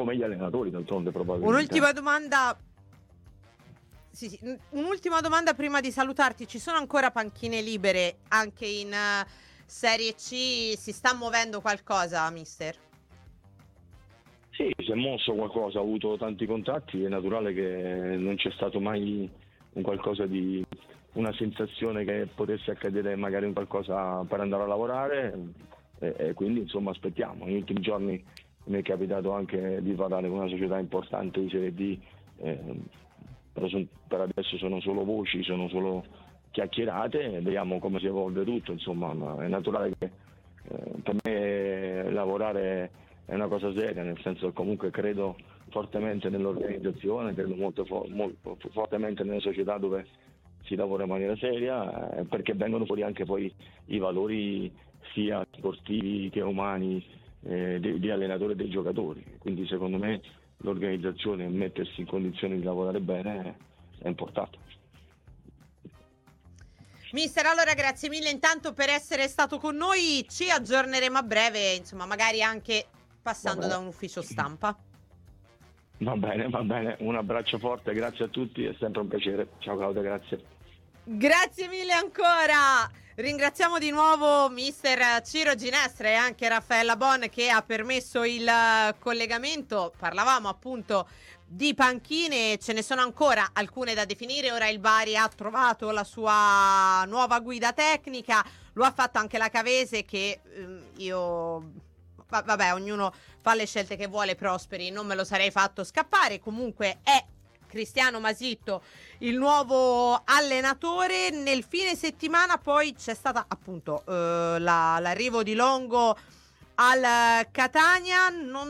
come gli allenatori, d'altronde, probabilmente. Un'ultima domanda. Sì, un'ultima domanda prima di salutarti. Ci sono ancora panchine libere anche in Serie C? Si sta muovendo qualcosa, mister? Sì, si è mosso qualcosa, ha avuto tanti contatti, è naturale che non c'è stato mai un qualcosa di una sensazione che potesse accadere magari un qualcosa per andare a lavorare e quindi insomma aspettiamo. Negli ultimi giorni mi è capitato anche di parlare con una società importante di Serie D, però per adesso sono solo voci, sono solo chiacchierate e vediamo come si evolve tutto, insomma, ma è naturale che per me lavorare è una cosa seria, nel senso che comunque credo fortemente nell'organizzazione, credo molto fortemente nelle società dove si lavora in maniera seria, perché vengono fuori anche poi i valori sia sportivi che umani di allenatori e dei giocatori, quindi secondo me l'organizzazione e mettersi in condizioni di lavorare bene è importante. Mister, allora grazie mille intanto per essere stato con noi, ci aggiorneremo a breve, insomma magari anche passando da un ufficio stampa. Va bene, un abbraccio forte, grazie a tutti, è sempre un piacere. Ciao Claudia, grazie. Grazie mille ancora. Ringraziamo di nuovo mister Ciro Ginestra e anche Raffaella Bon che ha permesso il collegamento. Parlavamo appunto di panchine, ce ne sono ancora alcune da definire. Ora il Bari ha trovato la sua nuova guida tecnica, lo ha fatto anche la Cavese che vabbè, ognuno fa le scelte che vuole. Prosperi, non me lo sarei fatto scappare. Comunque è Cristiano Masitto il nuovo allenatore. Nel fine settimana poi c'è stata appunto l'arrivo di Longo al Catania.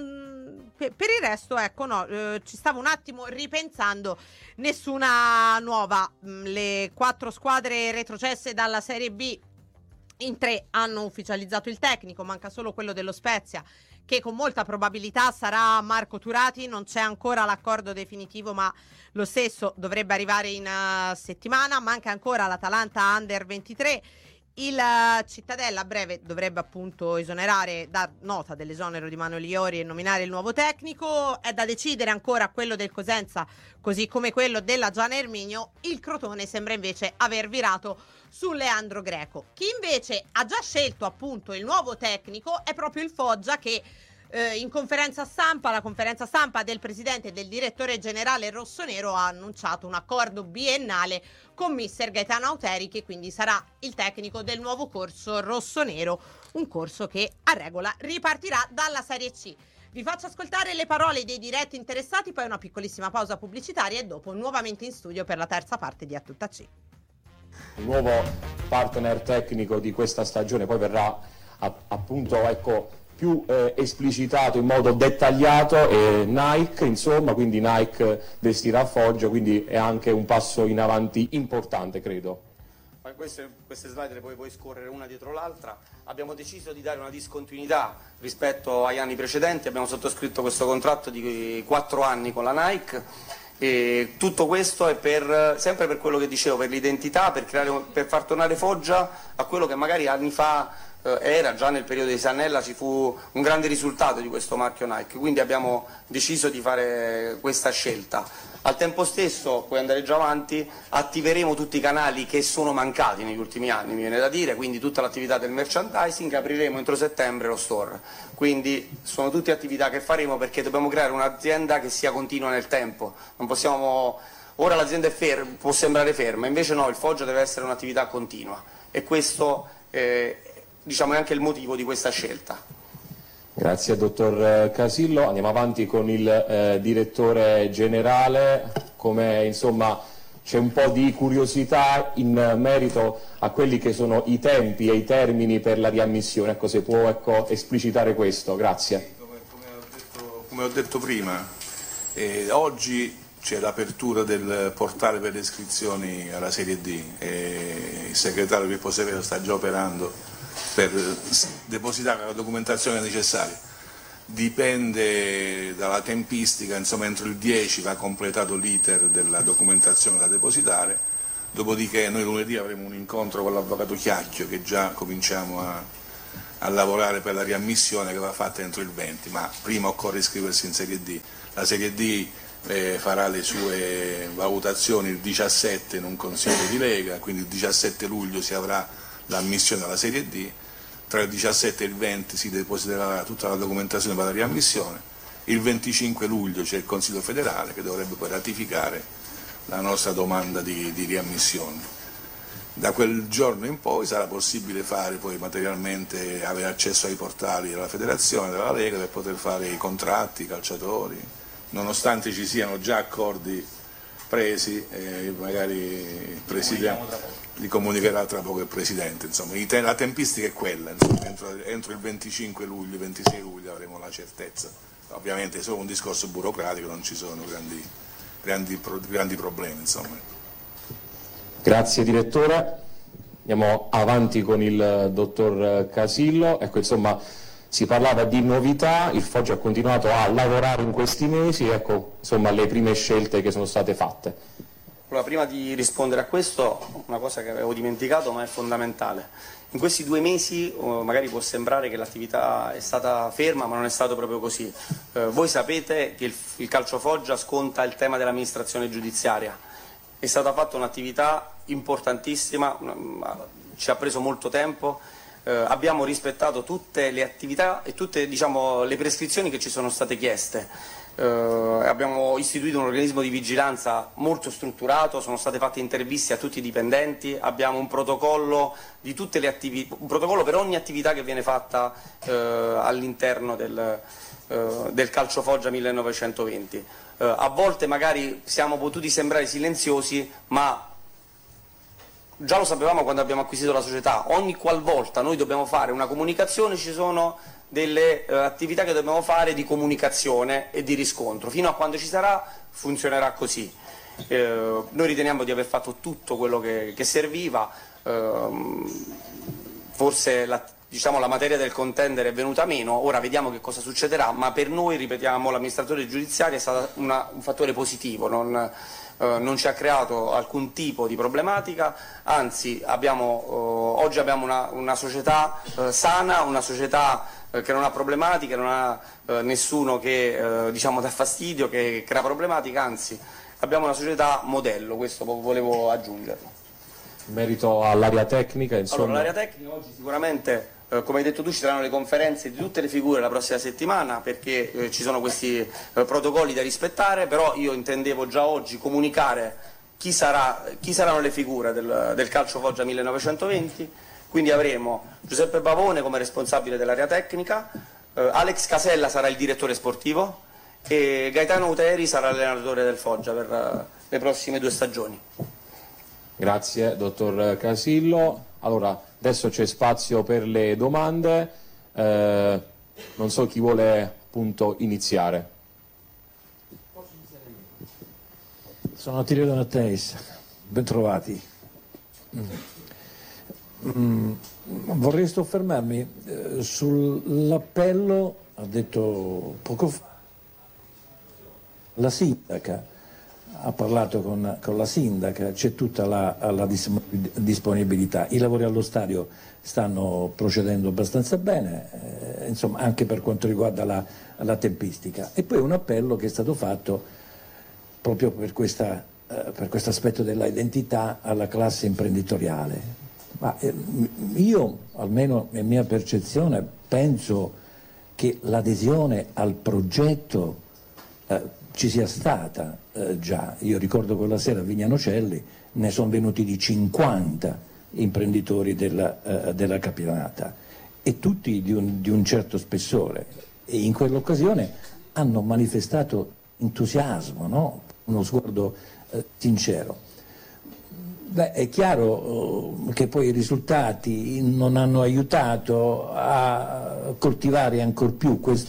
Per il resto ecco ci stavo un attimo ripensando, nessuna nuova. Le 4 squadre retrocesse dalla Serie B in 3 hanno ufficializzato il tecnico, manca solo quello dello Spezia che con molta probabilità sarà Marco Turati. Non c'è ancora l'accordo definitivo, ma lo stesso dovrebbe arrivare in settimana. Manca ancora l'Atalanta Under 23. Il Cittadella a breve dovrebbe appunto esonerare, dar nota dell'esonero di Manuel Iori e nominare il nuovo tecnico. È da decidere ancora quello del Cosenza, così come quello della Giana Erminio. Il Crotone sembra invece aver virato su Leandro Greco. Chi invece ha già scelto appunto il nuovo tecnico è proprio il Foggia, che in conferenza stampa, la conferenza stampa del presidente e del direttore generale rossonero ha annunciato un accordo biennale con mister Gaetano Auteri, che quindi sarà il tecnico del nuovo corso rossonero, un corso che a regola ripartirà dalla Serie C. Vi faccio ascoltare le parole dei diretti interessati, poi una piccolissima pausa pubblicitaria e dopo nuovamente in studio per la terza parte di A Tutta C. Il nuovo partner tecnico di questa stagione poi verrà appunto più esplicitato in modo dettagliato Nike, insomma, quindi Nike vestirà a Foggia, quindi è anche un passo in avanti importante, credo. Queste slide le puoi scorrere una dietro l'altra. Abbiamo deciso di dare una discontinuità rispetto agli anni precedenti, abbiamo sottoscritto questo contratto di 4 anni con la Nike e tutto questo è sempre per quello che dicevo, per l'identità, per far tornare Foggia a quello che magari anni fa era. Già nel periodo di Sannella ci fu un grande risultato di questo marchio Nike, quindi abbiamo deciso di fare questa scelta. Al tempo stesso, puoi andare già avanti, attiveremo tutti i canali che sono mancati negli ultimi anni, mi viene da dire, quindi tutta l'attività del merchandising, apriremo entro settembre lo store, quindi sono tutte attività che faremo perché dobbiamo creare un'azienda che sia continua nel tempo, non possiamo, ora l'azienda può sembrare ferma, invece no, il Foggia deve essere un'attività continua e questo diciamo è anche il motivo di questa scelta. Grazie dottor Casillo, andiamo avanti con il direttore generale. Come insomma c'è un po' di curiosità in merito a quelli che sono i tempi e i termini per la riammissione, ecco, se può esplicitare questo, grazie. Come ho detto prima, oggi c'è l'apertura del portale per le iscrizioni alla Serie D e il segretario Pippo Severo sta già operando per depositare la documentazione necessaria. Dipende dalla tempistica, insomma entro il 10 va completato l'iter della documentazione da depositare, dopodiché noi lunedì avremo un incontro con l'avvocato Chiacchio che già cominciamo a a lavorare per la riammissione che va fatta entro il 20, ma prima occorre iscriversi in Serie D. La Serie D farà le sue valutazioni il 17 in un consiglio di Lega, quindi il 17 luglio si avrà l'ammissione alla Serie D, tra il 17 e il 20 si depositerà tutta la documentazione per la riammissione, il 25 luglio c'è il Consiglio federale che dovrebbe poi ratificare la nostra domanda di riammissione. Da quel giorno in poi sarà possibile fare poi materialmente, avere accesso ai portali della federazione, della Lega, per poter fare i contratti, i calciatori, nonostante ci siano già accordi presi, magari il Presidente li comunicherà tra poco il Presidente. Insomma, la tempistica è quella, insomma, entro il 25 luglio, 26 luglio avremo la certezza. Ovviamente è solo un discorso burocratico, non ci sono grandi problemi. Insomma. Grazie direttore, andiamo avanti con il dottor Casillo. Ecco, insomma, si parlava di novità, il Foggia ha continuato a lavorare in questi mesi, ecco, insomma, le prime scelte che sono state fatte. Allora, prima di rispondere a questo, una cosa che avevo dimenticato ma è fondamentale. In questi 2 mesi magari può sembrare che l'attività è stata ferma, ma non è stato proprio così. Voi sapete che il Calcio Foggia sconta il tema dell'amministrazione giudiziaria. È stata fatta un'attività importantissima, ci ha preso molto tempo, abbiamo rispettato tutte le attività e tutte, diciamo, le prescrizioni che ci sono state chieste. Abbiamo istituito un organismo di vigilanza molto strutturato, sono state fatte interviste a tutti i dipendenti, abbiamo un protocollo di tutte le un protocollo per ogni attività che viene fatta all'interno del Calcio Foggia 1920. A volte magari siamo potuti sembrare silenziosi, ma già lo sapevamo quando abbiamo acquisito la società. Ogni qualvolta noi dobbiamo fare una comunicazione ci sono delle attività che dobbiamo fare di comunicazione e di riscontro. Fino a quando ci sarà funzionerà così. Noi riteniamo di aver fatto tutto quello che serviva, forse la materia del contendere è venuta meno, ora vediamo che cosa succederà, ma per noi, ripetiamo, l'amministratore giudiziario è stato un fattore positivo, non ci ha creato alcun tipo di problematica, anzi oggi abbiamo una società sana, una società che non ha problematiche, non ha nessuno che dà fastidio, che crea problematica, anzi abbiamo una società modello, questo volevo aggiungerlo. In merito all'area tecnica, insomma... Allora, l'area tecnica oggi sicuramente, come hai detto tu, ci saranno le conferenze di tutte le figure la prossima settimana, perché ci sono questi protocolli da rispettare, però io intendevo già oggi comunicare chi saranno le figure del Calcio Foggia 1920, quindi avremo Giuseppe Bavone come responsabile dell'area tecnica, Alex Casella sarà il direttore sportivo e Gaetano Uteri sarà l'allenatore del Foggia per le prossime 2 stagioni. Grazie dottor Casillo. Allora, adesso c'è spazio per le domande, non so chi vuole appunto iniziare. Sono Attilio Donatteis, ben trovati. Vorrei soffermarmi sull'appello, ha detto poco fa, la sindaca. Ha parlato con la sindaca, c'è tutta la disponibilità. I lavori allo stadio stanno procedendo abbastanza bene, insomma, anche per quanto riguarda la tempistica. E poi un appello che è stato fatto proprio per questo aspetto della identità alla classe imprenditoriale. Ma io, almeno in mia percezione, penso che l'adesione al progetto ci sia stata già. Io ricordo quella sera a Vignano Celli ne sono venuti di 50 imprenditori della Capitanata e tutti di un certo spessore, e in quell'occasione hanno manifestato entusiasmo, no? Uno sguardo sincero. Beh, è chiaro che poi i risultati non hanno aiutato a coltivare ancor più questo.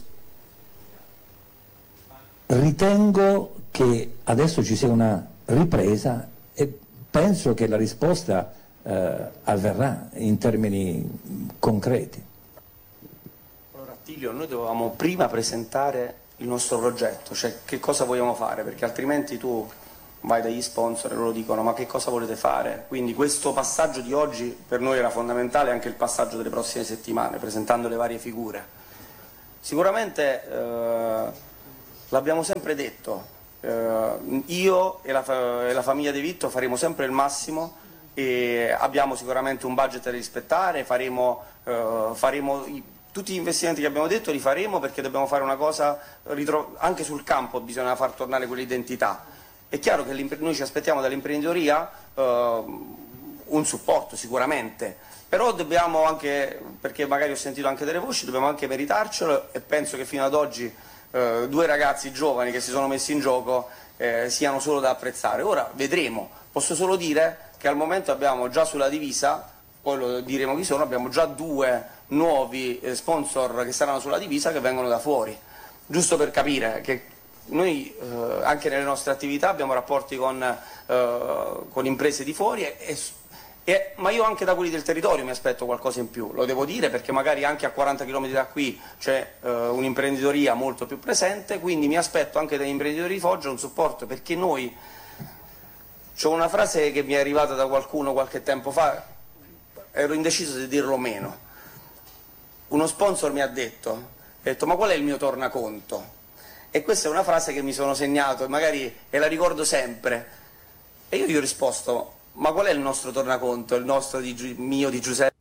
Ritengo che adesso ci sia una ripresa e penso che la risposta avverrà in termini concreti. Allora, Attilio, noi dovevamo prima presentare il nostro progetto, cioè che cosa vogliamo fare, perché altrimenti tu vai dagli sponsor e loro dicono ma che cosa volete fare? Quindi questo passaggio di oggi per noi era fondamentale, anche il passaggio delle prossime settimane, presentando le varie figure. Sicuramente l'abbiamo sempre detto, io e la famiglia De Vitto faremo sempre il massimo e abbiamo sicuramente un budget da rispettare, faremo tutti gli investimenti che abbiamo detto li faremo, perché dobbiamo fare una cosa, anche sul campo bisogna far tornare quell'identità. È chiaro che noi ci aspettiamo dall'imprenditoria un supporto sicuramente, però dobbiamo anche, perché magari ho sentito anche delle voci, dobbiamo anche meritarcelo, e penso che fino ad oggi 2 ragazzi giovani che si sono messi in gioco siano solo da apprezzare. Ora vedremo, posso solo dire che al momento abbiamo già sulla divisa, poi lo diremo chi sono, abbiamo già 2 nuovi sponsor che saranno sulla divisa che vengono da fuori, giusto per capire che noi anche nelle nostre attività abbiamo rapporti con imprese di fuori, ma io anche da quelli del territorio mi aspetto qualcosa in più, lo devo dire, perché magari anche a 40 km da qui c'è un'imprenditoria molto più presente, quindi mi aspetto anche dagli imprenditori di Foggia un supporto, perché noi, c'ho una frase che mi è arrivata da qualcuno qualche tempo fa, ero indeciso se dirlo o meno, uno sponsor mi ha detto ma qual è il mio tornaconto? E questa è una frase che mi sono segnato e magari la ricordo sempre, e io gli ho risposto ma qual è il nostro tornaconto, il nostro mio di Giuseppe?